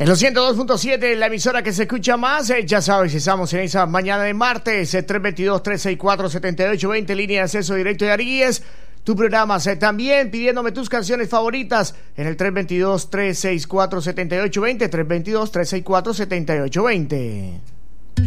En los 102.7, la emisora que se escucha más, ya sabes, estamos en esa mañana de martes, 322-364-7820, línea de acceso directo de Aríes. Tu programa también pidiéndome tus canciones favoritas en el 322-364-7820, 322-364-7820.